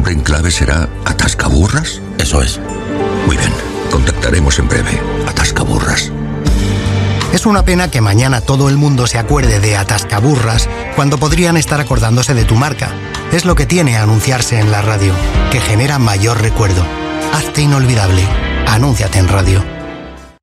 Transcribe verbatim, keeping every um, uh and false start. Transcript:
nombre en clave será Atascaburras? Eso es. Muy bien, contactaremos en breve. Atascaburras. Es una pena que mañana todo el mundo se acuerde de Atascaburras cuando podrían estar acordándose de tu marca. Es lo que tiene anunciarse en la radio, que genera mayor recuerdo. Hazte inolvidable. Anúnciate en radio.